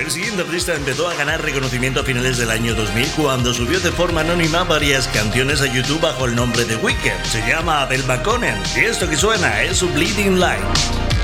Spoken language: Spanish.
El siguiente artista empezó a ganar reconocimiento a finales del año 2000 cuando subió de forma anónima varias canciones a YouTube bajo el nombre de Weeknd. Se llama Abel McConnell y esto que suena es su Bleeding Light.